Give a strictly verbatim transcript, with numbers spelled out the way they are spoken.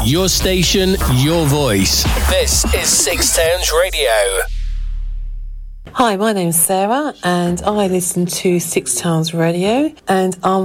Your station, your voice. This is Six Towns Radio. Hi, my name's Sarah and I listen to Six Towns Radio, and I'm